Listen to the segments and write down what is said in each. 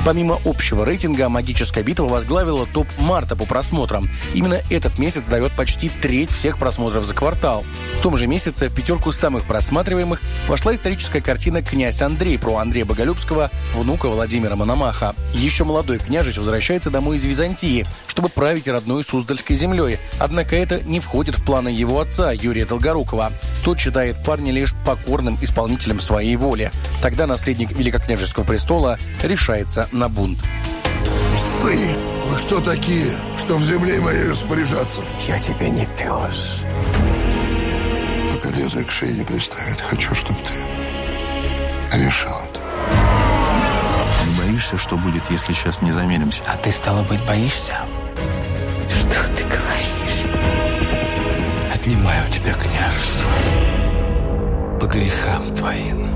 Помимо общего рейтинга, «Магическая битва» возглавила топ марта по просмотрам. Именно этот месяц дает почти треть всех просмотров за квартал. В том же месяце в пятерку самых просматриваемых вошла историческая картина «Князь Андрей» про Андрея Боголюбского, внука Владимира Мономаха. Еще молодой княжич возвращается домой из Византии, чтобы править родной Суздальской землей. Однако это не входит в планы его отца, Юрия Долгорукова. Тот считает парня лишь покорным исполнителем своей воли. Тогда наследник великокняжеского престола решается на бунт. Сын, вы кто такие, что в земле моей распоряжаться? Я тебе не пес. Пока лезвие к шее не приставит, хочу, чтобы ты решил это. Не боишься, что будет, если сейчас не замеримся? А ты, стало быть, боишься? Что ты говоришь? Отнимаю у тебя княжество по грехам твоим.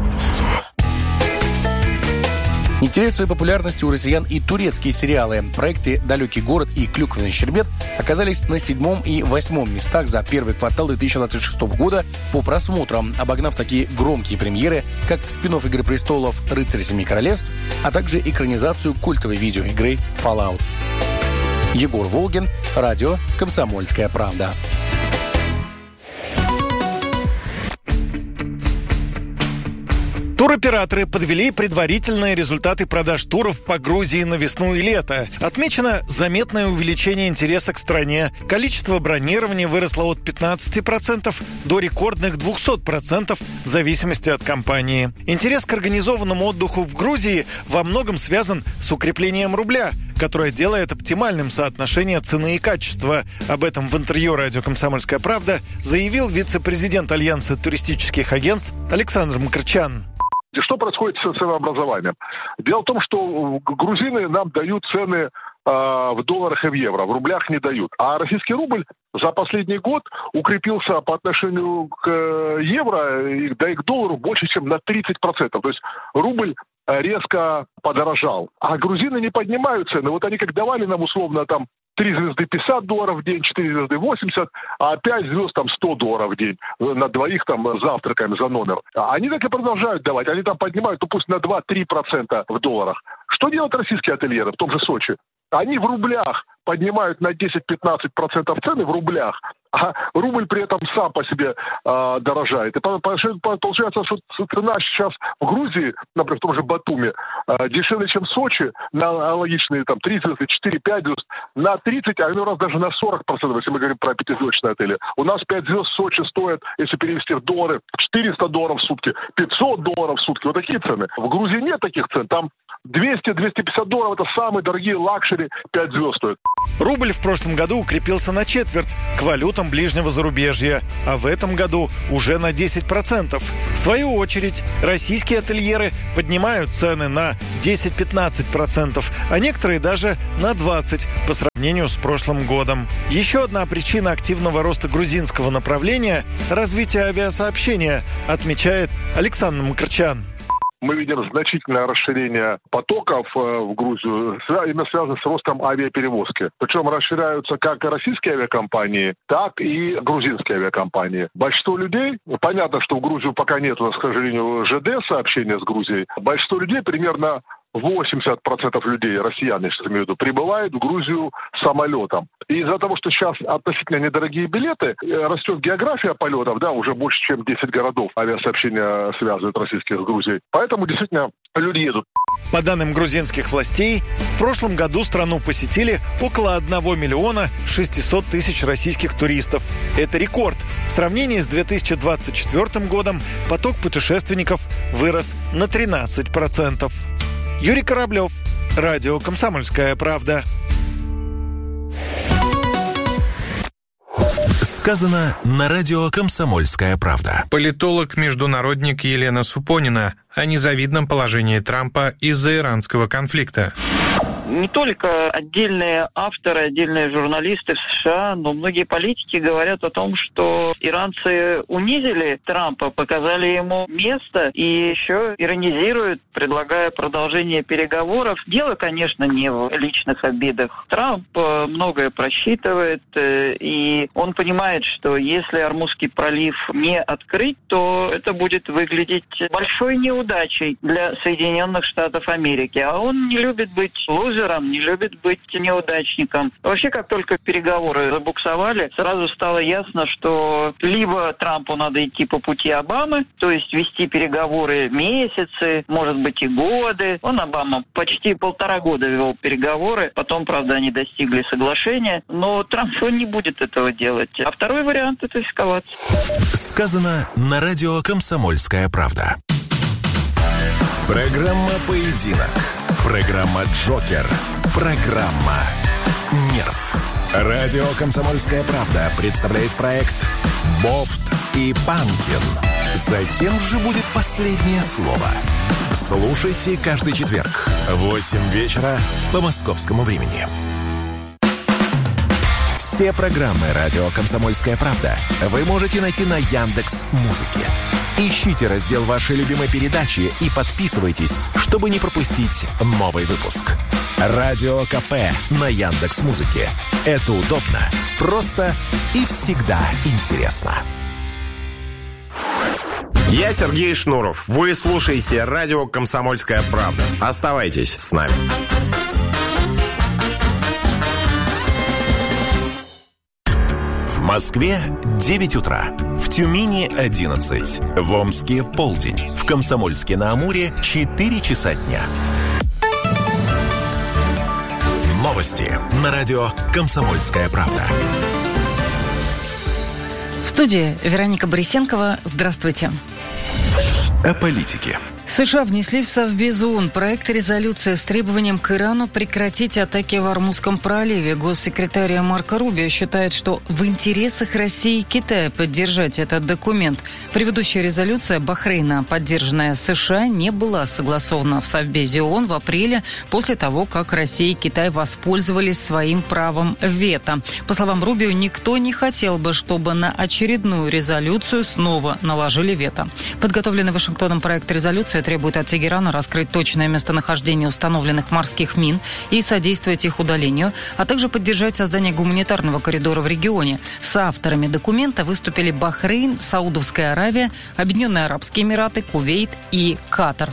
Не теряют своей популярности у россиян и турецкие сериалы. Проекты «Далекий город» и «Клюквенный щербет» оказались на 7-м и 8-м местах за первый квартал 2026 года по просмотрам, обогнав такие громкие премьеры, как спин-офф «Игры престолов» «Рыцарь семи королевств», а также экранизацию культовой видеоигры Fallout. Егор Волгин, радио «Комсомольская правда». Туроператоры подвели предварительные результаты продаж туров по Грузии на весну и лето. Отмечено заметное увеличение интереса к стране. Количество бронирования выросло от 15% до рекордных 200% в зависимости от компании. Интерес к организованному отдыху в Грузии во многом связан с укреплением рубля, которое делает оптимальным соотношение цены и качества. Об этом в интервью радио «Комсомольская правда» заявил вице-президент Альянса туристических агентств Александр Мкрчан. Что происходит с ценообразованием? Дело в том, что грузины нам дают цены в долларах и в евро, в рублях не дают. А российский рубль за последний год укрепился по отношению к евро, да и к доллару больше, чем на 30%. То есть рубль резко подорожал. А грузины не поднимают цены. Вот они как давали нам условно там 3 звезды $50 в день, 4 звезды $80, а 5 звезд там $100 в день. На двоих там завтракаем за номер. Они так и продолжают давать. Они там поднимают, ну пусть на 2-3% в долларах. Что делают российские ательеры в том же Сочи? Они в рублях поднимают на 10-15% цены в рублях, а рубль при этом сам по себе дорожает. И получается, что цена сейчас в Грузии, например, в том же Батуми, дешевле, чем в Сочи, на аналогичные там 3 звезды, 4-5 звезд, на 30, а иной раз даже на 40%, если мы говорим про пятизвездочные отели. У нас 5 звезд в Сочи стоят, если перевести в доллары, $400 в сутки, $500 в сутки. Вот такие цены. В Грузии нет таких цен. Там $200-250 это самые дорогие лакшери, 5 звезд стоят. Рубль в прошлом году укрепился на четверть к валютам ближнего зарубежья, а в этом году уже на 10%. В свою очередь, российские ательеры поднимают цены на 10-15%, а некоторые даже на 20% по сравнению с прошлым годом. Еще одна причина активного роста грузинского направления – развитие авиасообщения, отмечает Александр Мкрчан. Мы видим значительное расширение потоков в Грузию, именно связано с ростом авиаперевозки. Причем расширяются как российские авиакомпании, так и грузинские авиакомпании. Большинство людей, понятно, что в Грузию пока нет у нас, к сожалению, ЖД сообщения с Грузией, большинство людей, примерно 80% людей, россиян, я сейчас имею в виду, прибывают в Грузию самолетом. И из-за того, что сейчас относительно недорогие билеты, растет география полетов, да, уже больше, чем 10 городов авиасообщения связывают российских с Грузией. Поэтому действительно люди едут. По данным грузинских властей, в прошлом году страну посетили около 1 миллиона 600 тысяч российских туристов. Это рекорд. В сравнении с 2024 годом поток путешественников вырос на 13%. Юрий Кораблев, радио «Комсомольская правда». Сказано на радио «Комсомольская правда». Политолог-международник Елена Супонина о незавидном положении Трампа из-за иранского конфликта. не только отдельные авторы, отдельные журналисты в США, но многие политики говорят о том, что иранцы унизили Трампа, показали ему место и еще иронизируют, предлагая продолжение переговоров. Дело, конечно, не в личных обидах. Трамп многое просчитывает, и он понимает, что если Ормузский пролив не открыть, то это будет выглядеть большой неудачей для Соединенных Штатов Америки. А он не любит быть лузером, не любит быть неудачником. Вообще, как только переговоры забуксовали, сразу стало ясно, что либо Трампу надо идти по пути Обамы, то есть вести переговоры месяцы, может быть и годы. Обама почти 1,5 года вел переговоры, потом, правда, они достигли соглашения, но Трамп не будет этого делать. А второй вариант – это эскалация. Сказано на радио «Комсомольская правда». Программа «Поединок». Программа «Джокер». Программа «Нерв». Радио «Комсомольская правда» представляет проект «Бофт и Панкин». За кем же будет последнее слово? Слушайте каждый четверг в 8 вечера по московскому времени. Все программы «Радио Комсомольская правда» вы можете найти на Яндекс.Музыке. Ищите раздел вашей любимой передачи и подписывайтесь, чтобы не пропустить новый выпуск. Радио КП на Яндекс.Музыке. Это удобно, просто и всегда интересно. Я Сергей Шнуров. Вы слушаете радио «Комсомольская правда». Оставайтесь с нами. В Москве 9 утра. В Тюмени 11. В Омске полдень. В Комсомольске-на-Амуре 4 часа дня. Новости на радио «Комсомольская правда». В студии Вероника Борисенкова. Здравствуйте. О политике. США внесли в Совбез ООН проект резолюции с требованием к Ирану прекратить атаки в Ормузском проливе. Госсекретарь Марко Рубио считает, что в интересах России и Китая поддержать этот документ. Предыдущая резолюция Бахрейна, поддержанная США, не была согласована в Совбезе ООН в апреле после того, как Россия и Китай воспользовались своим правом вето. По словам Рубио, никто не хотел бы, чтобы на очередную резолюцию снова наложили вето. Подготовленный Вашингтоном проект резолюции требует от Тегерана раскрыть точное местонахождение установленных морских мин и содействовать их удалению, а также поддержать создание гуманитарного коридора в регионе. Соавторами документа выступили Бахрейн, Саудовская Аравия, Объединенные Арабские Эмираты, Кувейт и Катар.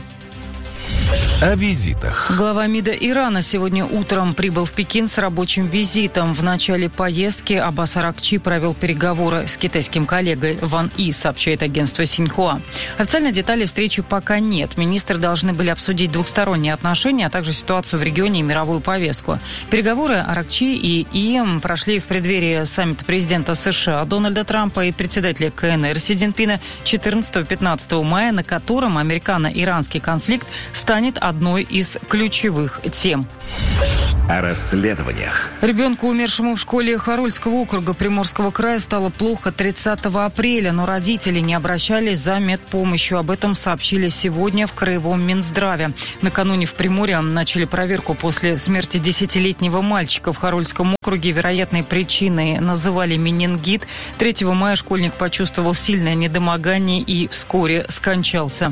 О визитах. Глава МИДа Ирана сегодня утром прибыл в Пекин с рабочим визитом. В начале поездки Аббас Аракчи провел переговоры с китайским коллегой Ван И, сообщает агентство Синьхуа. Официальной детали встречи пока нет. Министры должны были обсудить двухсторонние отношения, а также ситуацию в регионе и мировую повестку. Переговоры Аракчи и И прошли в преддверии саммита президента США Дональда Трампа и председателя КНР Си Цзиньпина 14-15 мая, на котором американо-иранский конфликт станет одной из ключевых тем. О расследованиях. Ребенку, умершему в школе Харольского округа Приморского края, стало плохо 30 апреля, но родители не обращались за медпомощью. Об этом сообщили сегодня в Краевом Минздраве. Накануне в Приморье начали проверку после смерти 10-летнего мальчика в Харольском округе. Вероятной причиной называли менингит. 3 мая школьник почувствовал сильное недомогание и вскоре скончался.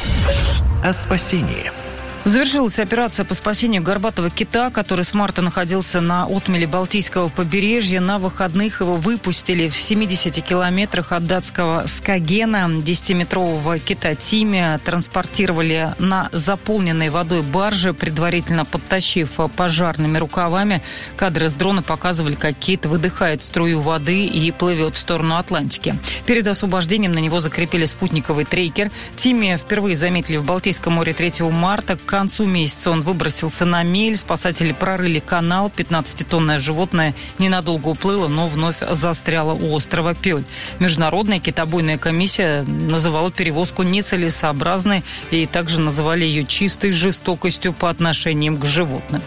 О спасении. Завершилась операция по спасению горбатого кита, который с марта находился на отмеле Балтийского побережья. На выходных его выпустили в 70 километрах от датского Скагена. 10-метрового кита Тимми транспортировали на заполненной водой барже, предварительно подтащив пожарными рукавами. Кадры с дрона показывали, как кит выдыхает струю воды и плывет в сторону Атлантики. Перед освобождением на него закрепили спутниковый трекер. Тимми впервые заметили в Балтийском море 3 марта. К концу месяца он выбросился на мель. Спасатели прорыли канал. 15-тонное животное ненадолго уплыло, но вновь застряло у острова Пёль. Международная китобойная комиссия называла перевозку нецелесообразной и также называли ее чистой жестокостью по отношению к животным.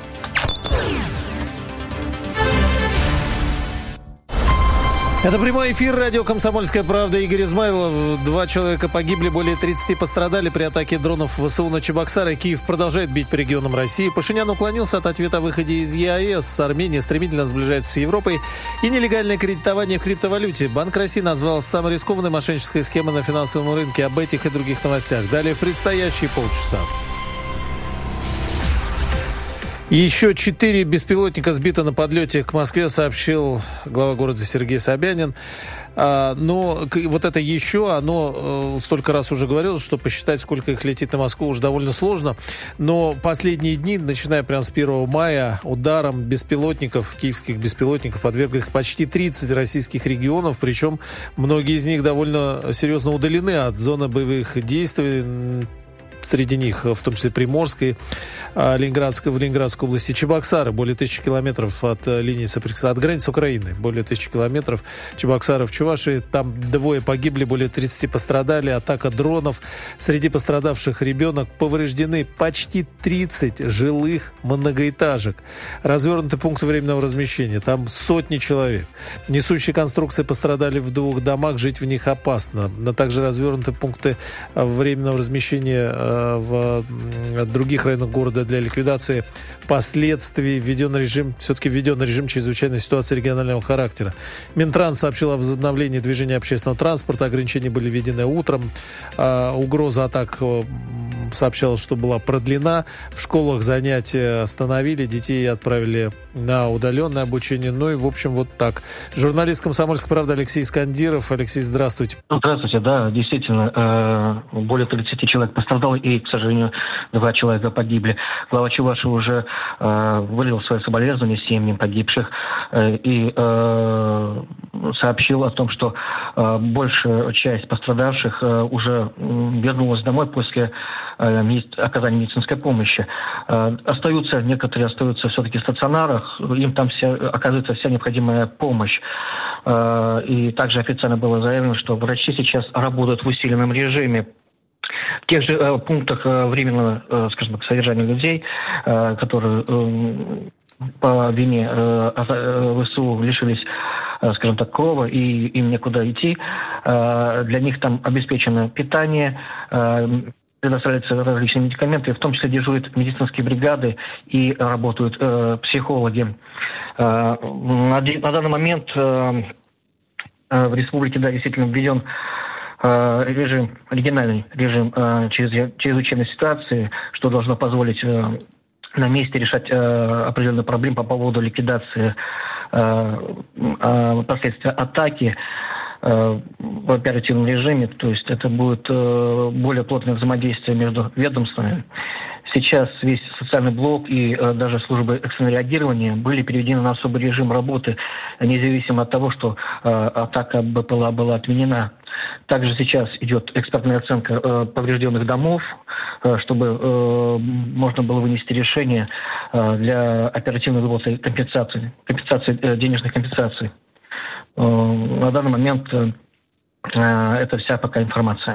Это прямой эфир радио «Комсомольская правда». Игорь Измайлов. 2 человека погибли, более 30 пострадали при атаке дронов ВСУ на Чебоксары. Киев продолжает бить по регионам России. Пашинян уклонился от ответа о выходе из ЕАЭС. Армения стремительно сближается с Европой. И нелегальное кредитование в криптовалюте. Банк России назвал самой рискованной мошеннической схемой на финансовом рынке. Об этих и других новостях далее в предстоящие полчаса. Еще 4 беспилотника сбито на подлете к Москве, сообщил глава города Сергей Собянин. Но вот это еще, оно столько раз уже говорилось, что посчитать, сколько их летит на Москву, уже довольно сложно. Но последние дни, начиная прямо с 1 мая, ударом беспилотников, киевских беспилотников, подверглись почти 30 российских регионов. Причем многие из них довольно серьезно удалены от зоны боевых действий. Среди них, в том числе Приморской, в Ленинградской области, Чебоксары, более 1000 километров от линии соприкосновения, от границы Украины, более 1000 километров, Чебоксары в Чувашии, там 2 погибли, более 30 пострадали, атака дронов, среди пострадавших ребенок, повреждены почти 30 жилых многоэтажек, развернуты пункты временного размещения, там сотни человек, несущие конструкции пострадали в 2 домах, жить в них опасно, но также развернуты пункты временного размещения в других районах города для ликвидации последствий. Введен режим чрезвычайной ситуации регионального характера. Минтранс сообщил о возобновлении движения общественного транспорта. Ограничения были введены утром. Угроза атак, сообщалось, что была продлена. В школах занятия остановили. Детей отправили на удаленное обучение. Ну и, в общем, вот так. Журналист «Комсомольской правды» Алексей Искандиров. Алексей, здравствуйте. Здравствуйте. Да, действительно, более 30 человек пострадало. И, к сожалению, 2 человека погибли. Глава Чувашии уже выразил свои соболезнования семьям погибших и сообщил о том, что большая часть пострадавших уже вернулась домой после оказания медицинской помощи. Некоторые остаются все-таки в стационарах, им там оказывается вся необходимая помощь. И также официально было заявлено, что врачи сейчас работают в усиленном режиме. В тех же пунктах временного, скажем так, содержания людей, которые по вине ВСУ лишились, скажем так, крова и им некуда идти, для них там обеспечено питание, предоставляются различные медикаменты, в том числе дежурят медицинские бригады и работают психологи. На данный момент в республике, да, действительно введен оригинальный режим чрезвычайной ситуации, что должно позволить на месте решать определенные проблемы по поводу ликвидации последствий атаки в оперативном режиме. То есть это будет более плотное взаимодействие между ведомствами. Сейчас весь социальный блок и даже службы экстренного реагирования были переведены на особый режим работы, независимо от того, что атака БПЛА была отменена. Также сейчас идет экспертная оценка поврежденных домов, чтобы можно было вынести решение для оперативной выплаты компенсации, денежных компенсаций. На данный момент это вся пока информация.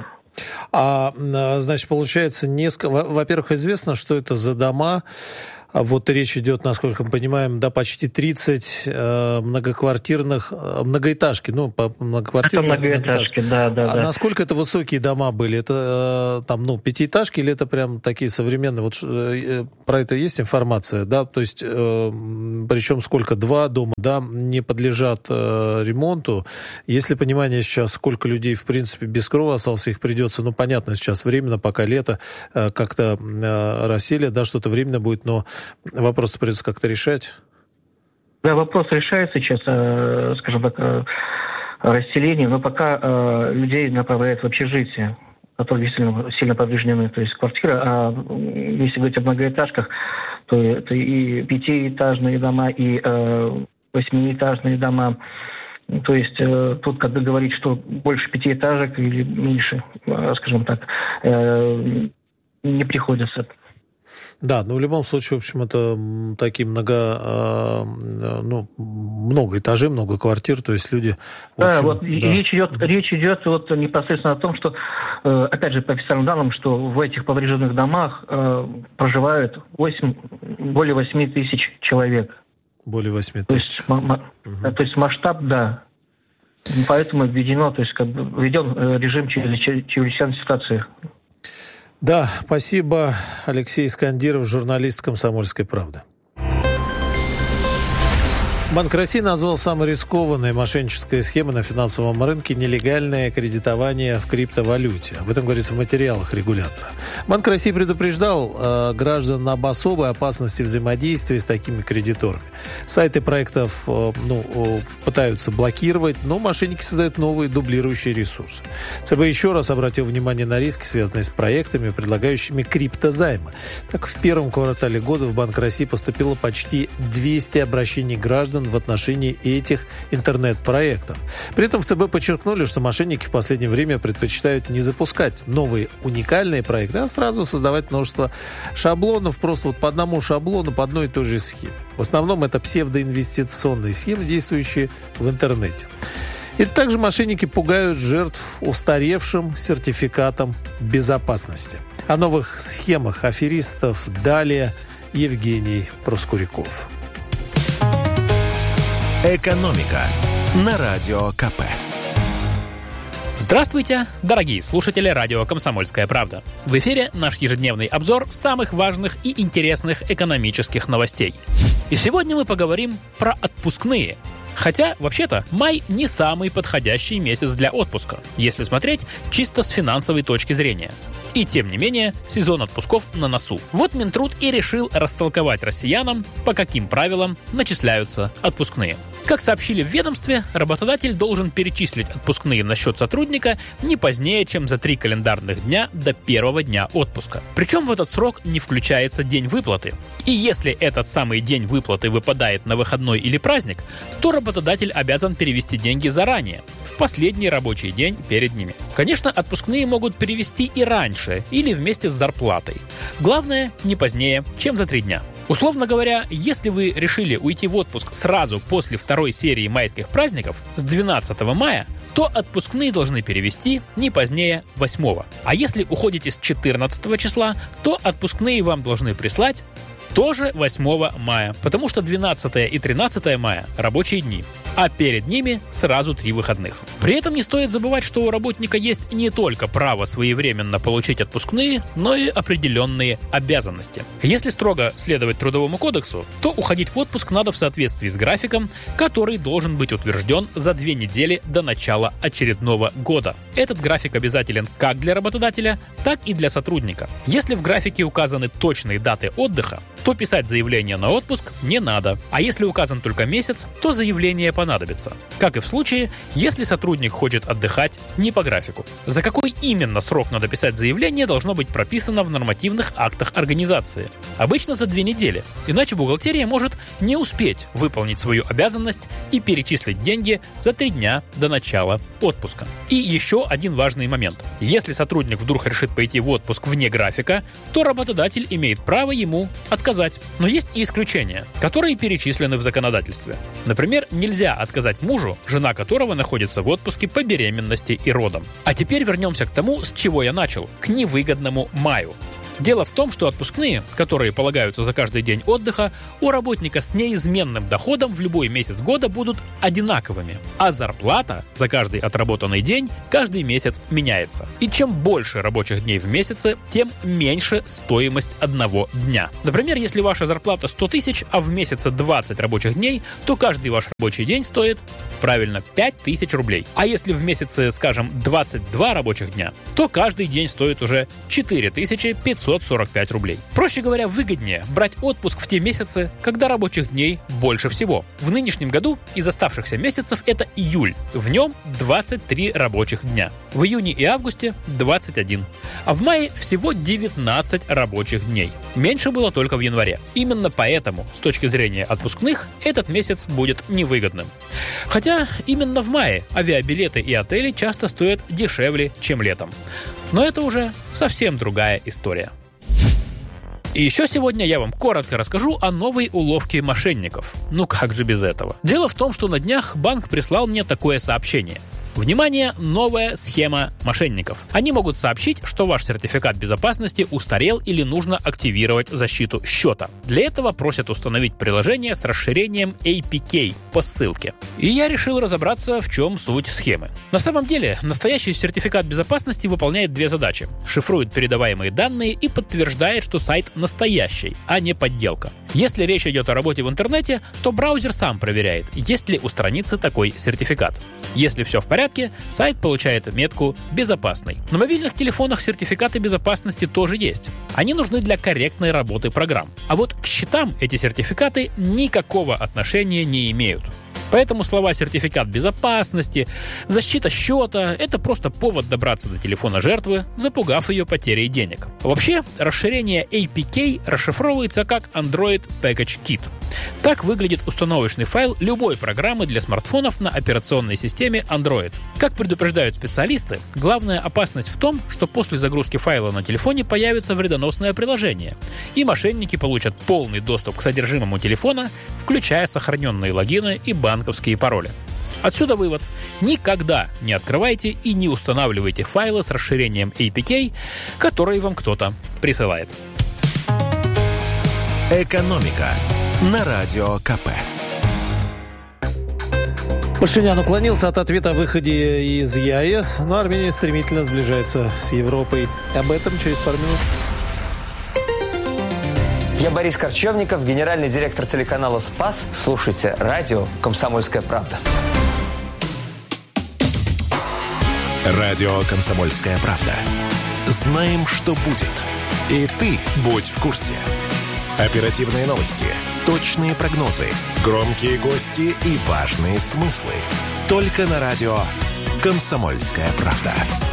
Значит, получается, во-первых, известно, что это за дома. Вот речь идет, насколько мы понимаем, почти 30 многоэтажки. Это многоэтажки, да. Насколько это высокие дома были? Это пятиэтажки или это прям такие современные? Вот про это есть информация, да? То есть, причем сколько? 2 дома, да, не подлежат ремонту. Есть ли понимание сейчас, сколько людей, в принципе, без крова осталось, их придется, понятно, сейчас временно, пока лето, как-то рассели, да, что-то временно будет, но вопрос придется как-то решать? Да, вопрос решается сейчас, скажем так, расселение, но пока людей направляют в общежитие, которые действительно сильно повреждены, то есть квартира. А если говорить о многоэтажках, то это и 5-этажные дома, и 8-этажные дома. То есть тут как бы говорить, что больше 5-этажек или меньше, скажем так, не приходится. Да, в любом случае, в общем, это такие много этажей, много квартир, то есть люди... Речь идет непосредственно о том, что, опять же, по официальным данным, что в этих поврежденных домах проживают более 8 тысяч человек. Более 8 тысяч. То есть масштаб, да. Поэтому введен режим чрезвычайной ситуации. Да, спасибо. Алексей Искандиров, журналист «Комсомольской правды». Банк России назвал самой рискованной мошеннической схемой на финансовом рынке нелегальное кредитование в криптовалюте. Об этом говорится в материалах регулятора. Банк России предупреждал граждан об особой опасности взаимодействия с такими кредиторами. Сайты проектов пытаются блокировать, но мошенники создают новые дублирующие ресурсы. ЦБ еще раз обратил внимание на риски, связанные с проектами, предлагающими криптозаймы. Так, в первом квартале года в Банк России поступило почти 200 обращений граждан в отношении этих интернет-проектов. При этом в ЦБ подчеркнули, что мошенники в последнее время предпочитают не запускать новые уникальные проекты, а сразу создавать множество шаблонов, просто по одному шаблону, по одной и той же схеме. В основном это псевдоинвестиционные схемы, действующие в интернете. И также мошенники пугают жертв устаревшим сертификатом безопасности. О новых схемах аферистов далее Евгений Проскуряков. «Экономика» на Радио КП. Здравствуйте, дорогие слушатели радио «Комсомольская правда». В эфире наш ежедневный обзор самых важных и интересных экономических новостей. И сегодня мы поговорим про отпускные. Хотя, вообще-то, май не самый подходящий месяц для отпуска, если смотреть чисто с финансовой точки зрения. И тем не менее, сезон отпусков на носу. Вот Минтруд и решил растолковать россиянам, по каким правилам начисляются отпускные. Как сообщили в ведомстве, работодатель должен перечислить отпускные на счет сотрудника не позднее, чем за 3 календарных дня до первого дня отпуска. Причем в этот срок не включается день выплаты. И если этот самый день выплаты выпадает на выходной или праздник, то работодатель обязан перевести деньги заранее, в последний рабочий день перед ними. Конечно, отпускные могут перевести и раньше, или вместе с зарплатой. Главное, не позднее, чем за 3 дня. Условно говоря, если вы решили уйти в отпуск сразу после второй серии майских праздников, с 12 мая, то отпускные должны перевести не позднее 8. А если уходите с 14 числа, то отпускные вам должны прислать тоже 8 мая, потому что 12 и 13 мая – рабочие дни, а перед ними сразу 3 выходных. При этом не стоит забывать, что у работника есть не только право своевременно получить отпускные, но и определенные обязанности. Если строго следовать Трудовому кодексу, то уходить в отпуск надо в соответствии с графиком, который должен быть утвержден за 2 недели до начала очередного года. Этот график обязателен как для работодателя, так и для сотрудника. Если в графике указаны точные даты отдыха, то писать заявление на отпуск не надо. А если указан только месяц, то заявление понадобится. Как и в случае, если сотрудник хочет отдыхать не по графику. За какой именно срок надо писать заявление, должно быть прописано в нормативных актах организации. Обычно за 2 недели, иначе бухгалтерия может не успеть выполнить свою обязанность и перечислить деньги за 3 дня до начала отпуска. И еще один важный момент. Если сотрудник вдруг решит пойти в отпуск вне графика, то работодатель имеет право ему отказать. Но есть и исключения, которые перечислены в законодательстве. Например, нельзя отказать мужу, жена которого находится в отпуске по беременности и родам. А теперь вернемся к тому, с чего я начал, к невыгодному маю. Дело в том, что отпускные, которые полагаются за каждый день отдыха, у работника с неизменным доходом в любой месяц года будут одинаковыми, а зарплата за каждый отработанный день каждый месяц меняется. И чем больше рабочих дней в месяце, тем меньше стоимость одного дня. Например, если ваша зарплата 100 тысяч, а в месяце 20 рабочих дней, то каждый ваш рабочий день стоит, правильно, 5000 рублей. А если в месяце, скажем, 22 рабочих дня, то каждый день стоит уже 4545 рублей. Проще говоря, выгоднее брать отпуск в те месяцы, когда рабочих дней больше всего. В нынешнем году из оставшихся месяцев это июль. В нем 23 рабочих дня. В июне и августе 21. А в мае всего 19 рабочих дней. Меньше было только в январе. Именно поэтому, с точки зрения отпускных, этот месяц будет невыгодным. Хотя именно в мае авиабилеты и отели часто стоят дешевле, чем летом. Но это уже совсем другая история. И еще сегодня я вам коротко расскажу о новой уловке мошенников. Ну как же без этого? Дело в том, что на днях банк прислал мне такое сообщение. Внимание, новая схема мошенников. Они могут сообщить, что ваш сертификат безопасности устарел или нужно активировать защиту счета. Для этого просят установить приложение с расширением APK по ссылке. И я решил разобраться, в чем суть схемы. На самом деле, настоящий сертификат безопасности выполняет две задачи. Шифрует передаваемые данные и подтверждает, что сайт настоящий, а не подделка. Если речь идет о работе в интернете, то браузер сам проверяет, есть ли у страницы такой сертификат. Если все в порядке, сайт получает метку «безопасный». На мобильных телефонах сертификаты безопасности тоже есть. Они нужны для корректной работы программ. А вот к счетам эти сертификаты никакого отношения не имеют. Поэтому слова «сертификат безопасности», «защита счета» — это просто повод добраться до телефона жертвы, запугав ее потерей денег. Вообще, расширение APK расшифровывается как Android Package Kit. Так выглядит установочный файл любой программы для смартфонов на операционной системе Android. Как предупреждают специалисты, главная опасность в том, что после загрузки файла на телефоне появится вредоносное приложение, и мошенники получат полный доступ к содержимому телефона, включая сохраненные логины и банковские пароли. Отсюда вывод. Никогда не открывайте и не устанавливайте файлы с расширением APK, которые вам кто-то присылает. «Экономика» на Радио КП. Пашинян уклонился от ответа о выходе из ЕАЭС, но Армения стремительно сближается с Европой. Об этом через пару минут. Я Борис Корчевников, генеральный директор телеканала «Спас». Слушайте радио «Комсомольская правда». Радио «Комсомольская правда». Знаем, что будет. И ты будь в курсе. Оперативные новости, точные прогнозы, громкие гости и важные смыслы. Только на радио «Комсомольская правда».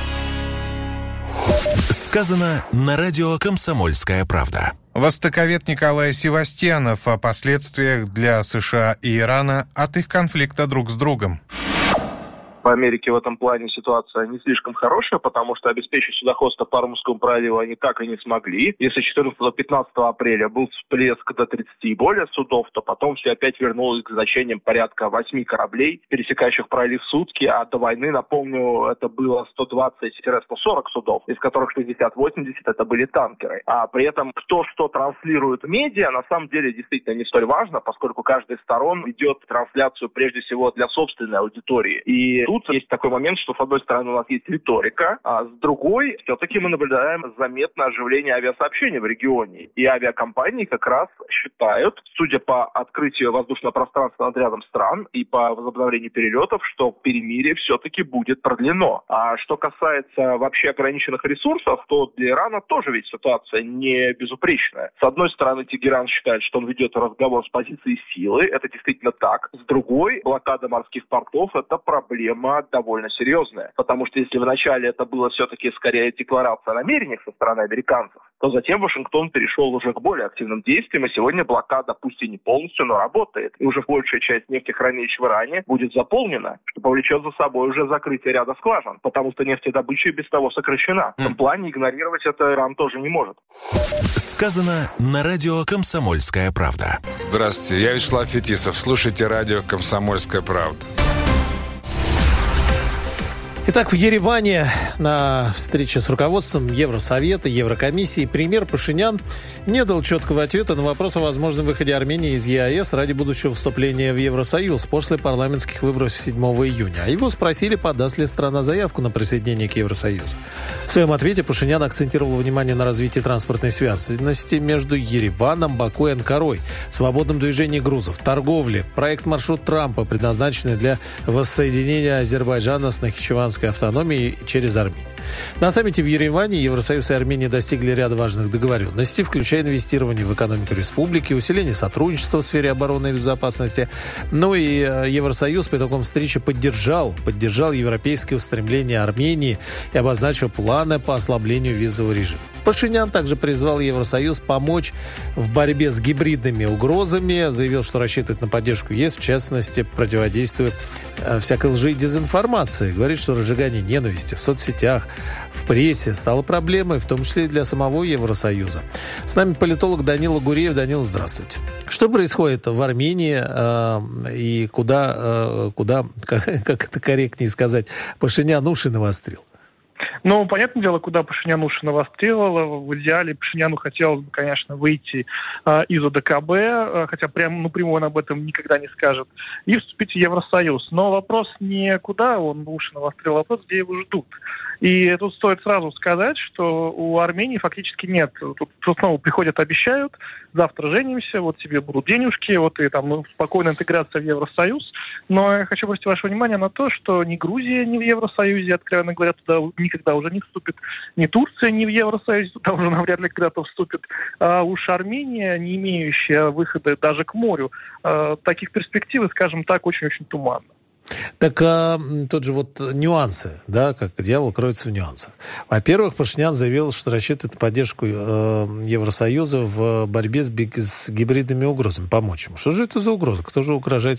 Сказано на радио «Комсомольская правда». Востоковед Николай Севастьянов о последствиях для США и Ирана от их конфликта друг с другом. По Америке в этом плане ситуация не слишком хорошая, потому что обеспечить судоходство по Армузскому проливу они так и не смогли. Если 14-15 апреля был всплеск до 30 и более судов, то потом все опять вернулось к значениям порядка 8 кораблей, пересекающих пролив в сутки, а до войны, напомню, это было 120-140 судов, из которых 60-80 это были танкеры. А при этом кто что транслирует в медиа, на самом деле действительно не столь важно, поскольку каждая из сторон ведет трансляцию прежде всего для собственной аудитории. И тут есть такой момент, что с одной стороны у нас есть риторика, а с другой все-таки мы наблюдаем заметное оживление авиасообщения в регионе. И авиакомпании как раз считают, судя по открытию воздушного пространства над рядом стран и по возобновлению перелетов, что перемирие все-таки будет продлено. А что касается вообще ограниченных ресурсов, то для Ирана тоже ведь ситуация не безупречная. С одной стороны, Тегеран считает, что он ведет разговор с позиции силы, это действительно так. С другой, блокада морских портов – это проблема довольно серьезная. Потому что если вначале это было все-таки скорее декларация о намерениях со стороны американцев, то затем Вашингтон перешел уже к более активным действиям, и сегодня блокада, пусть и не полностью, но работает. И уже большая часть нефтехранилищ в Иране будет заполнена, что повлечет за собой уже закрытие ряда скважин, потому что нефтедобыча и без того сокращена. В этом плане игнорировать это Иран тоже не может. Сказано на радио «Комсомольская правда». Здравствуйте, я Вячеслав Фетисов. Слушайте радио «Комсомольская правда». Итак, в Ереване на встрече с руководством Евросовета, Еврокомиссии премьер Пашинян не дал четкого ответа на вопрос о возможном выходе Армении из ЕАЭС ради будущего вступления в Евросоюз после парламентских выборов 7 июня. А его спросили, подаст ли страна заявку на присоединение к Евросоюзу. В своем ответе Пашинян акцентировал внимание на развитии транспортной связанности между Ереваном, Баку и Анкарой, свободном движении грузов, торговле, проект «Маршрут Трампа», предназначенный для воссоединения Азербайджана с Нахичеванской автономии через Армению. На саммите в Ереване Евросоюз и Армения достигли ряда важных договоренностей, включая инвестирование в экономику республики, усиление сотрудничества в сфере обороны и безопасности. Ну и Евросоюз по итогам встречи поддержал европейские устремления Армении и обозначил планы по ослаблению визового режима. Пашинян также призвал Евросоюз помочь в борьбе с гибридными угрозами, заявил, что рассчитывает на поддержку ЕС, в частности, противодействуя всякой лжи и дезинформации. Говорит, что разжигание ненависти в соцсетях, в прессе стало проблемой, в том числе и для самого Евросоюза. С нами политолог Данила Гуреев. Данил, здравствуйте. Что происходит в Армении и куда, как это корректнее сказать, Пашинян уши навострил? Ну, понятное дело, куда Пашинян уши навострил. В идеале Пашиняну хотелось бы, конечно, выйти из ОДКБ, хотя прямо напрямую он об этом никогда не скажет, и вступить в Евросоюз. Но вопрос не куда он уши навострил, а вопрос, где его ждут. И тут стоит сразу сказать, что у Армении фактически нет. Тут снова приходят, обещают, завтра женимся, вот тебе будут денежки, вот и там спокойная интеграция в Евросоюз. Но я хочу обратить ваше внимание на то, что ни Грузия не в Евросоюзе, откровенно говоря, туда никогда уже не вступит, ни Турция не в Евросоюзе, туда уже навряд ли когда-то вступит. А уж Армения, не имеющая выхода даже к морю, таких перспектив, скажем так, очень-очень туманно. Так тот же вот нюансы, да, как дьявол кроется в нюансах. Во-первых, Пашинян заявил, что рассчитывает на поддержку Евросоюза в борьбе с гибридными угрозами, помочь ему. Что же это за угроза? Кто же угрожает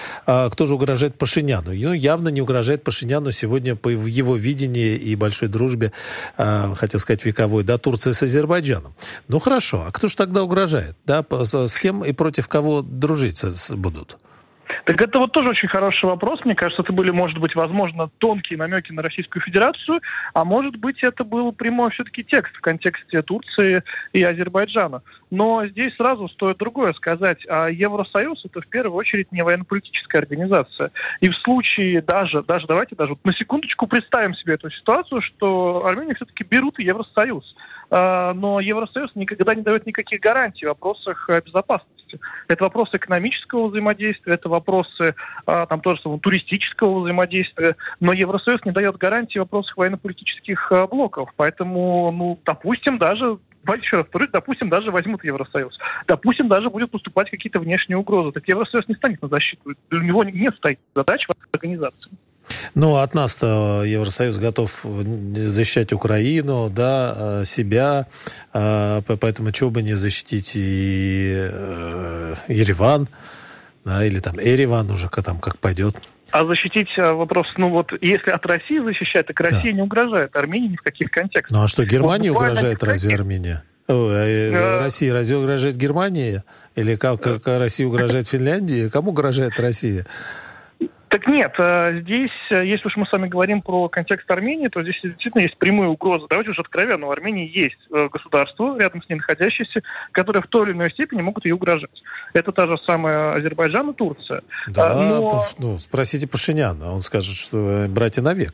Пашиняну? Ну, явно не угрожает Пашиняну сегодня по его видении и большой дружбе, хотел сказать, вековой, да, Турция с Азербайджаном. Ну, хорошо. А кто же тогда угрожает? Да, с кем и против кого дружить будут? Так это вот тоже очень хороший вопрос. Мне кажется, это были, может быть, возможно, тонкие намеки на Российскую Федерацию, а может быть, это был прямой все-таки текст в контексте Турции и Азербайджана. Но здесь сразу стоит другое сказать. А Евросоюз — это в первую очередь не военно-политическая организация. И в случае даже давайте вот на секундочку представим себе эту ситуацию, что Армению все-таки берут в Евросоюз. Но Евросоюз никогда не дает никаких гарантий в вопросах безопасности. Это вопросы экономического взаимодействия, это вопросы там тоже туристического взаимодействия, но Евросоюз не дает гарантий в вопросах военно-политических блоков. Поэтому, допустим, даже возьмут Евросоюз. Допустим, даже будет поступать какие-то внешние угрозы. Так Евросоюз не станет на защиту. У него нет стоит задач в организации. Ну, от нас-то Евросоюз готов защищать Украину, да, себя, поэтому чего бы не защитить и Ереван, да, или там Эреван уже там как пойдет. А защитить вопрос, если от России защищать, так Россия не угрожает Армении ни в каких контекстах. Ну, а что, Германии угрожает разве Армения? Россия разве угрожает Германии? Или как Россия угрожает Финляндии? Кому угрожает Россия? Так нет, здесь, если уж мы с вами говорим про контекст Армении, то здесь действительно есть прямые угрозы. Давайте уже откровенно, у Армении есть государство, рядом с ней находящееся, которые в той или иной степени могут ей угрожать. Это та же самая Азербайджан и Турция. Да, спросите Пашиняна, он скажет, что братья навек.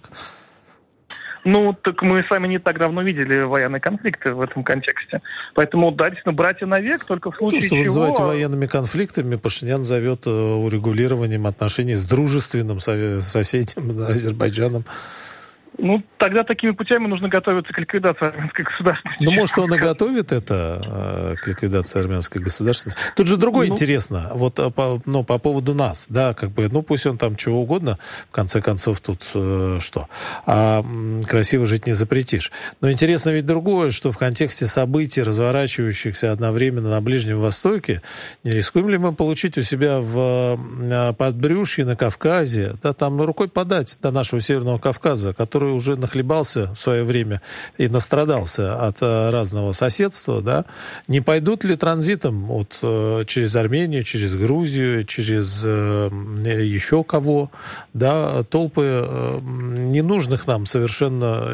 Так мы с вами не так давно видели военные конфликты в этом контексте. Поэтому, да, действительно, братья навек, только в случае чего... То, что вы называете военными конфликтами, Пашинян зовет урегулированием отношений с дружественным соседям, да, Азербайджаном. Тогда такими путями нужно готовиться к ликвидации армянской государственности. Может, он и готовит это к ликвидации армянской государственности. Тут же другое интересно. Вот по поводу нас, да, пусть он там чего угодно, в конце концов, тут что? Красиво жить не запретишь. Но интересно ведь другое, что в контексте событий, разворачивающихся одновременно на Ближнем Востоке, не рискуем ли мы получить у себя в подбрюшье на Кавказе, да, там рукой подать до нашего Северного Кавказа, который уже нахлебался в свое время и настрадался от разного соседства, да, не пойдут ли транзитом через Армению, через Грузию, через еще кого, да, толпы ненужных нам совершенно,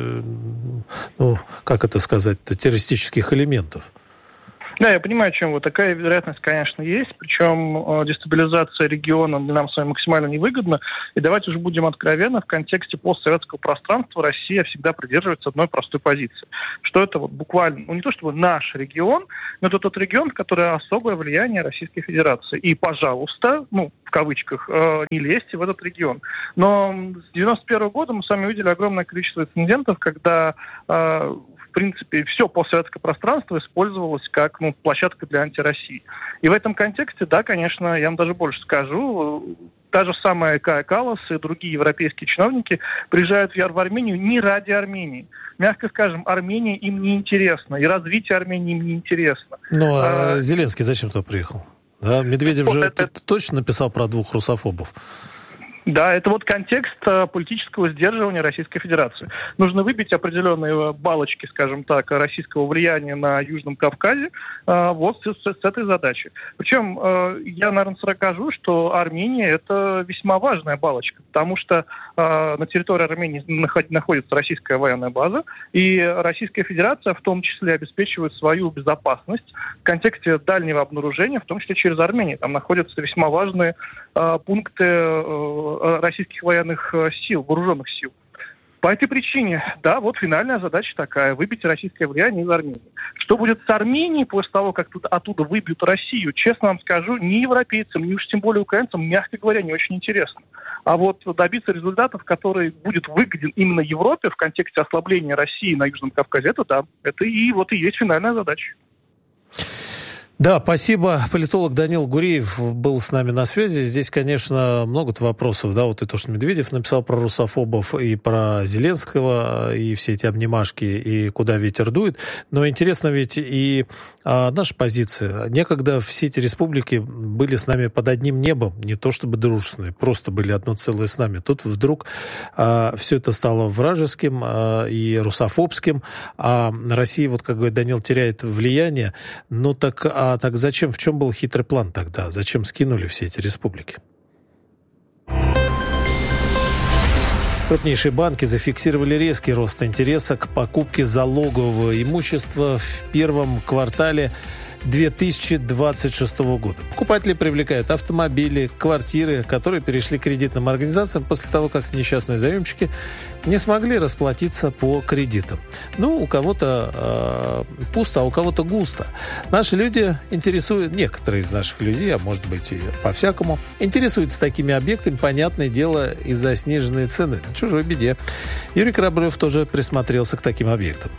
террористических элементов? Да, я понимаю, о чем вы. Такая вероятность, конечно, есть. Причем дестабилизация региона для нас с вами максимально невыгодна. И давайте уже будем откровенны, в контексте постсоветского пространства Россия всегда придерживается одной простой позиции. Что это буквально, не то чтобы наш регион, но это тот регион, в который особое влияние Российской Федерации. И, пожалуйста, в кавычках, не лезьте в этот регион. Но с 1991 года мы с вами увидели огромное количество инцидентов, когда... в принципе, все постсоветское пространство использовалось как площадка для антироссии. И в этом контексте, да, конечно, я вам даже больше скажу, та же самая Кая Каллас и другие европейские чиновники приезжают в Армению не ради Армении. Мягко скажем, Армения им не интересна, и развитие Армении им не интересно. Зеленский зачем туда приехал? Да, Медведев точно написал про 2 русофобов. Да, это вот контекст политического сдерживания Российской Федерации. Нужно выбить определенные баллочки, скажем так, российского влияния на Южном Кавказе вот с этой задачей. Причем я, наверное, скажу, что Армения – это весьма важная баллочка, потому что на территории Армении находится российская военная база, и Российская Федерация в том числе обеспечивает свою безопасность в контексте дальнего обнаружения, в том числе через Армению. Там находятся весьма важные пункты российских военных сил, вооруженных сил. По этой причине, да, вот финальная задача такая – выбить российское влияние из Армении. Что будет с Арменией после того, как оттуда выбьют Россию, честно вам скажу, ни европейцам, ни уж тем более украинцам, мягко говоря, не очень интересно. А вот добиться результатов, который будет выгоден именно Европе в контексте ослабления России на Южном Кавказе, это да, это и есть финальная задача. Да, спасибо. Политолог Данил Гуреев был с нами на связи. Здесь, конечно, много вопросов. Да, вот и то, что Медведев написал про русофобов, и про Зеленского, и все эти обнимашки, и куда ветер дует. Но интересно ведь и наша позиция. Некогда все эти республики были с нами под одним небом, не то чтобы дружественные, просто были одно целое с нами. Тут вдруг все это стало вражеским и русофобским, а Россия, вот как говорит Данил, теряет влияние. Ну так зачем, в чем был хитрый план тогда? Зачем скинули все эти республики? Крупнейшие банки зафиксировали резкий рост интереса к покупке залогового имущества в первом квартале 2026 года. Покупатели привлекают автомобили, квартиры, которые перешли к кредитным организациям после того, как несчастные заемщики не смогли расплатиться по кредитам. Ну, у кого-то пусто, а у кого-то густо. Наши люди интересуют, некоторые из наших людей, а может быть и по-всякому, интересуются такими объектами, понятное дело, из-за сниженной цены. На чужой беде. Юрий Кораблев тоже присмотрелся к таким объектам.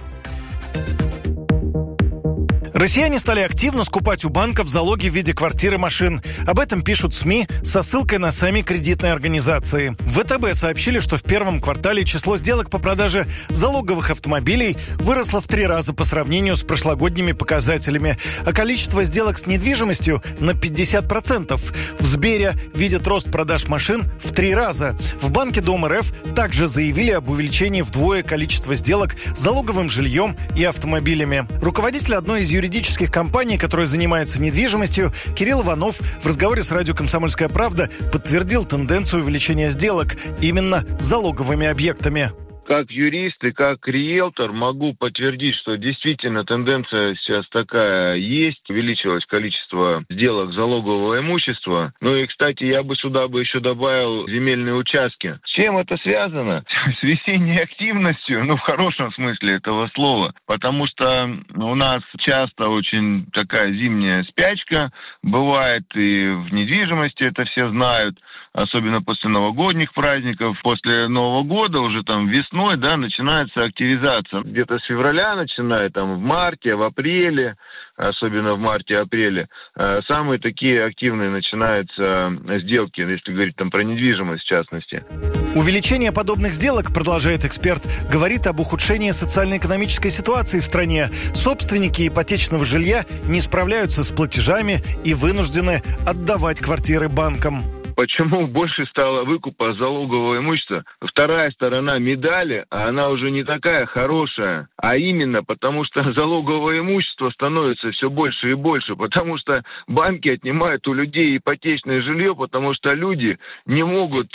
Россияне стали активно скупать у банков залоги в виде квартир и машин. Об этом пишут СМИ со ссылкой на сами кредитные организации. В ВТБ сообщили, что в первом квартале число сделок по продаже залоговых автомобилей выросло в 3 раза по сравнению с прошлогодними показателями, а количество сделок с недвижимостью на 50%. В Сбере видят рост продаж машин в 3 раза. В Банке Дом РФ также заявили об увеличении вдвое количества сделок с залоговым жильем и автомобилями. Руководитель одной из юридических компаний, которая занимается недвижимостью, Кирилл Иванов в разговоре с радио «Комсомольская правда» подтвердил тенденцию увеличения сделок именно с залоговыми объектами. Как юрист и как риэлтор могу подтвердить, что действительно тенденция сейчас такая есть. Увеличилось количество сделок залогового имущества. Ну и, кстати, я бы сюда еще добавил земельные участки. С чем это связано? С весенней активностью, в хорошем смысле этого слова. Потому что у нас часто очень такая зимняя спячка бывает, и в недвижимости это все знают. Особенно после новогодних праздников, после Нового года, уже там весной, начинается активизация. Где-то с февраля начинает, в марте, в апреле, особенно в марте-апреле, самые такие активные начинаются сделки, если говорить про недвижимость в частности. Увеличение подобных сделок, продолжает эксперт, говорит об ухудшении социально-экономической ситуации в стране. Собственники ипотечного жилья не справляются с платежами и вынуждены отдавать квартиры банкам. Почему больше стало выкупа залогового имущества? Вторая сторона медали, она уже не такая хорошая. А именно потому, что залоговое имущество становится все больше и больше. Потому что банки отнимают у людей ипотечное жилье, потому что люди не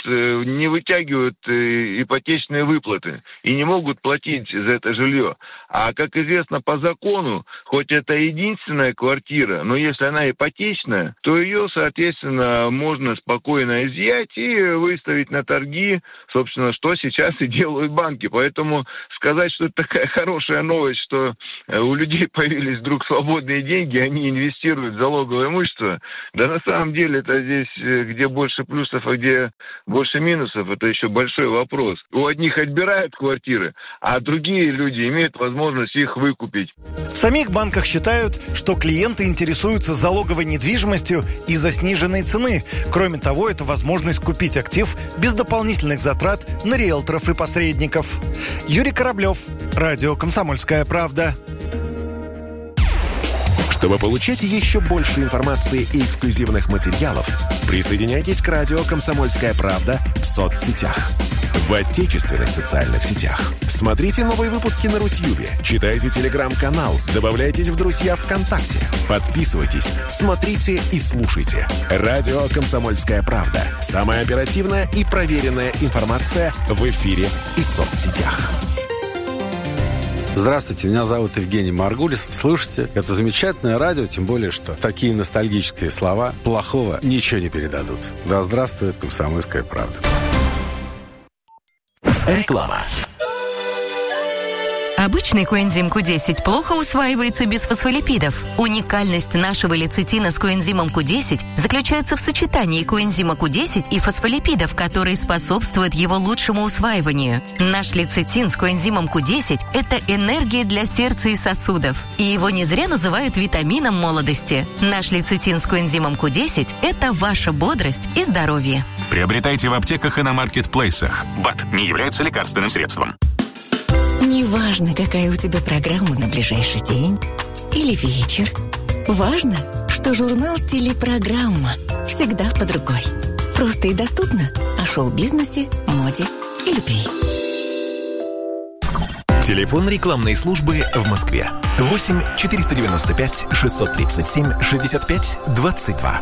вытягивают ипотечные выплаты и не могут платить за это жилье. А как известно по закону, хоть это единственная квартира, но если она ипотечная, то ее, соответственно, можно спокойно изъять и выставить на торги, собственно, что сейчас и делают банки. Поэтому сказать, что это такая хорошая новость, что у людей появились вдруг свободные деньги, они инвестируют в залоговое имущество, да на самом деле это здесь, где больше плюсов, а где больше минусов, это еще большой вопрос. У одних отбирают квартиры, а другие люди имеют возможность их выкупить. В самих банках считают, что клиенты интересуются залоговой недвижимостью из-за сниженной цены. Кроме того, это возможность купить актив без дополнительных затрат на риэлторов и посредников. Юрий Кораблев, радио «Комсомольская правда». Чтобы получать еще больше информации и эксклюзивных материалов, присоединяйтесь к радио «Комсомольская правда» в соцсетях. В отечественных социальных сетях. Смотрите новые выпуски на Рутьюбе, читайте телеграм-канал, добавляйтесь в друзья ВКонтакте, подписывайтесь, смотрите и слушайте. Радио «Комсомольская правда». Самая оперативная и проверенная информация в эфире и соцсетях. Здравствуйте, меня зовут Евгений Маргулис. Слушайте, это замечательное радио, тем более, что такие ностальгические слова плохого ничего не передадут. Да здравствует «Комсомольская правда». Реклама. Обычный коэнзим Q10 плохо усваивается без фосфолипидов. Уникальность нашего лецитина с коэнзимом Q10 заключается в сочетании коэнзима Q10 и фосфолипидов, которые способствуют его лучшему усваиванию. Наш лецитин с коэнзимом Q10 – это энергия для сердца и сосудов. И его не зря называют витамином молодости. Наш лецитин с коэнзимом Q10 – это ваша бодрость и здоровье. Приобретайте в аптеках и на маркетплейсах. БАД не является лекарственным средством. Неважно, какая у тебя программа на ближайший день или вечер. Важно, что журнал «Телепрограмма» всегда под рукой. Просто и доступно о шоу-бизнесе, моде и любви. Телефон рекламной службы в Москве. 8 495 637 65 22.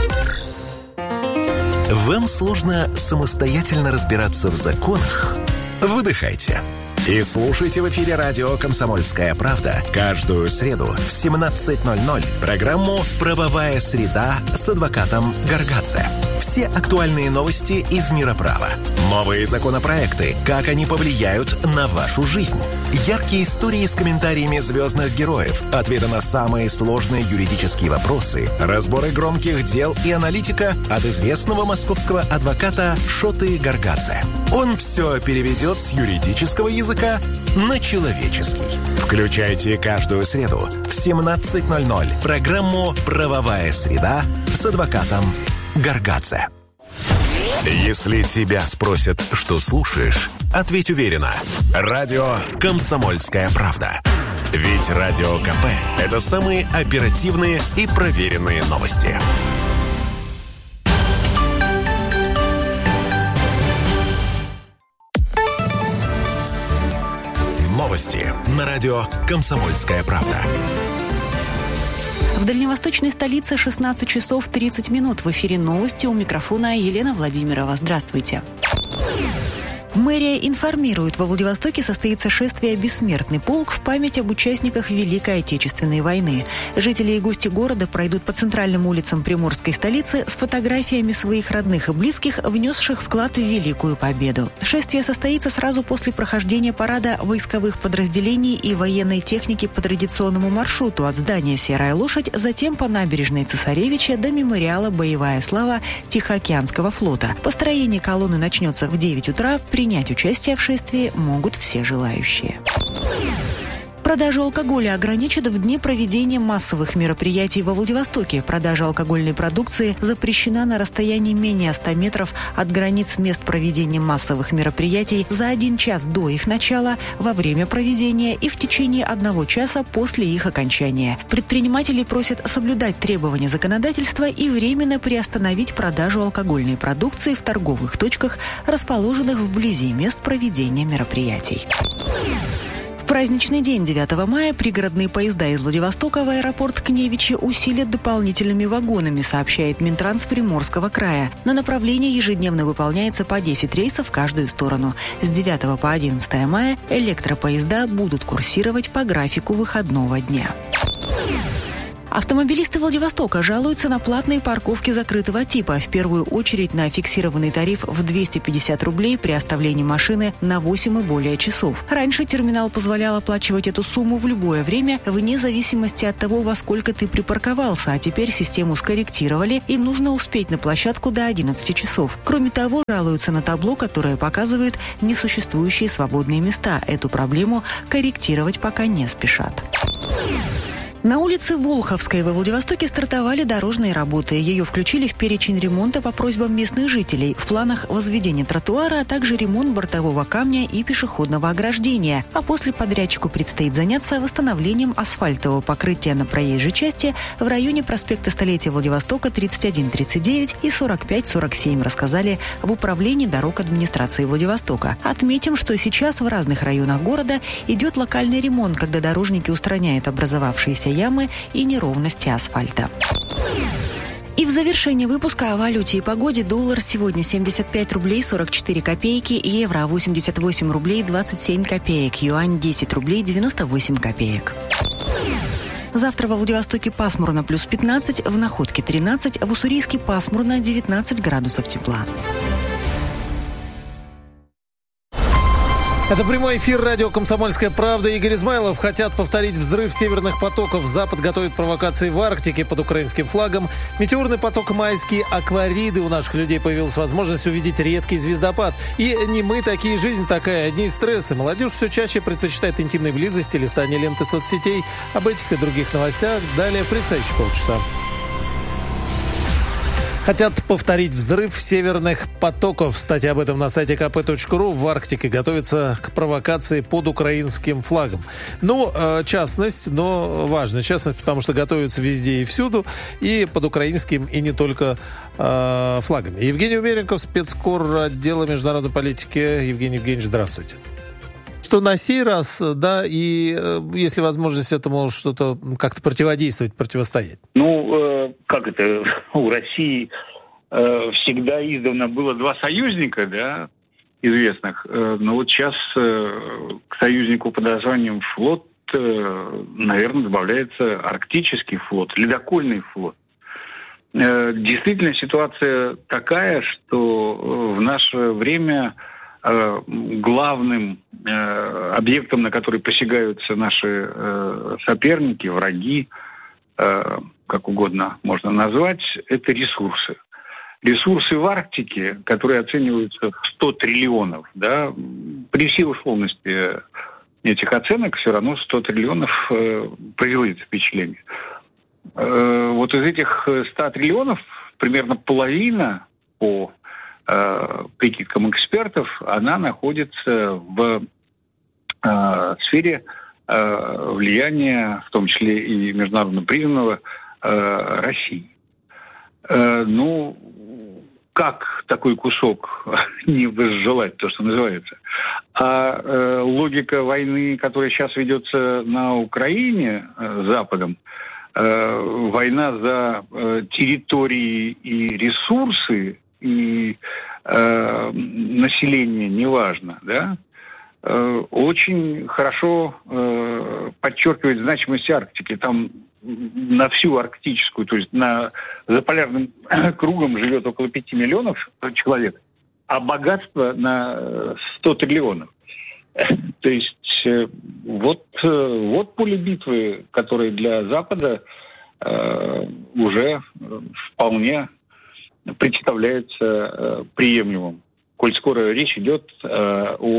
Вам сложно самостоятельно разбираться в законах? Выдыхайте. И слушайте в эфире радио «Комсомольская правда» каждую среду в 17:00 программу «Правовая среда» с адвокатом Гаргадзе. Все актуальные новости из мира права. Новые законопроекты, как они повлияют на вашу жизнь. Яркие истории с комментариями звездных героев, ответы на самые сложные юридические вопросы, разборы громких дел и аналитика от известного московского адвоката Шоты Гаргадзе. Он все переведет с юридического языка на человеческий. Включайте каждую среду в 17:00 программу «Правовая среда» с адвокатом Гаргадзе. Если тебя спросят, что слушаешь, ответь уверенно. Радио «Комсомольская правда». Ведь Радио КП – это самые оперативные и проверенные новости. Новости на радио «Комсомольская правда». В дальневосточной столице 16 часов 30 минут. В эфире новости, у микрофона Елена Владимирова. Здравствуйте. Мэрия информирует, во Владивостоке состоится шествие «Бессмертный полк» в память об участниках Великой Отечественной войны. Жители и гости города пройдут по центральным улицам приморской столицы с фотографиями своих родных и близких, внесших вклад в Великую Победу. Шествие состоится сразу после прохождения парада войсковых подразделений и военной техники по традиционному маршруту от здания «Серая лошадь», затем по набережной Цесаревича до мемориала «Боевая слава» Тихоокеанского флота. Построение колонны начнется в 9 утра. Принять участие в шествии могут все желающие. Продажу алкоголя ограничат в дни проведения массовых мероприятий во Владивостоке. Продажа алкогольной продукции запрещена на расстоянии менее 100 метров от границ мест проведения массовых мероприятий за 1 час до их начала, во время проведения и в течение 1 часа после их окончания. Предприниматели просят соблюдать требования законодательства и временно приостановить продажу алкогольной продукции в торговых точках, расположенных вблизи мест проведения мероприятий. В праздничный день 9 мая пригородные поезда из Владивостока в аэропорт Кневичи усилят дополнительными вагонами, сообщает Минтранс Приморского края. На направлении ежедневно выполняется по 10 рейсов в каждую сторону. С 9 по 11 мая электропоезда будут курсировать по графику выходного дня. Автомобилисты Владивостока жалуются на платные парковки закрытого типа. В первую очередь на фиксированный тариф в 250 рублей при оставлении машины на 8 и более часов. Раньше терминал позволял оплачивать эту сумму в любое время, вне зависимости от того, во сколько ты припарковался, а теперь систему скорректировали и нужно успеть на площадку до 11 часов. Кроме того, жалуются на табло, которое показывает несуществующие свободные места. Эту проблему корректировать пока не спешат. На улице Волховской во Владивостоке стартовали дорожные работы. Ее включили в перечень ремонта по просьбам местных жителей. В планах возведение тротуара, а также ремонт бортового камня и пешеходного ограждения. А после подрядчику предстоит заняться восстановлением асфальтового покрытия на проезжей части в районе проспекта Столетия Владивостока 31-39 и 45-47, рассказали в управлении дорог администрации Владивостока. Отметим, что сейчас в разных районах города идет локальный ремонт, когда дорожники устраняют образовавшиеся ямы и неровности асфальта. И в завершение выпуска о валюте и погоде. Доллар сегодня 75 рублей 44 копейки, евро 88 рублей 27 копеек, юань 10 рублей 98 копеек. Завтра во Владивостоке пасмурно плюс 15, в Находке 13, в Уссурийске пасмурно 19 градусов тепла. Это прямой эфир радио «Комсомольская правда». Игорь Измайлов. Хотят повторить взрыв северных потоков. Запад готовит провокации в Арктике под украинским флагом. Метеорный поток майские аквариды. У наших людей появилась возможность увидеть редкий звездопад. И не мы такие, жизнь такая. Одни стрессы. Молодежь все чаще предпочитает интимной близости, листание ленты соцсетей. Об этих и других новостях далее в предстоящие полчаса. Хотят повторить взрыв северных потоков. Статья об этом на сайте kp.ru. В Арктике готовится к провокации под украинским флагом. Ну, частность, но важная частность, потому что готовится везде и всюду, и под украинским, и не только флагами. Евгений Умеренков, спецкор отдела международной политики. Евгений Евгеньевич, здравствуйте. Что на сей раз, да, и если возможность этому что-то как-то противодействовать, противостоять? Ну, как это, у России всегда издавна было два союзника, да, известных, но вот сейчас к союзнику под названием флот, наверное, добавляется арктический флот, ледокольный флот. Действительно, ситуация такая, что в наше время главным объектом, на который посягаются наши соперники, враги, как угодно можно назвать, это ресурсы. Ресурсы в Арктике, которые оцениваются в 100 триллионов, да, при всей условности этих оценок все равно 100 триллионов производит впечатление. Вот из этих 100 триллионов примерно половина по прикидкам экспертов, она находится в сфере влияния, в том числе и международно признанного, России. Ну, как такой кусок не возжелать, то, что называется? А логика войны, которая сейчас ведется на Украине Западом, война за территории и ресурсы, и население, неважно, да, очень хорошо подчеркивает значимость Арктики. Там на всю арктическую, то есть за полярным кругом живет около 5 миллионов человек, а богатство на 100 триллионов. То есть вот поле битвы, которое для Запада уже вполне представляется приемлемым, коль скоро речь идет о